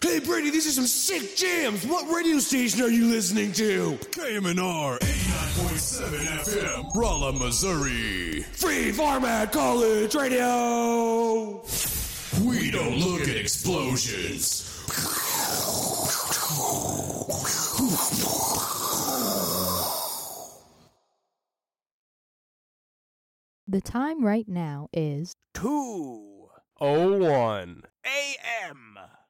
Hey, Brady, these are some sick jams. What radio station are you listening to? KMNR 89.7 FM, Rolla, Missouri. Free Format College Radio. We don't look at explosions. The time right now is 2:01 a.m.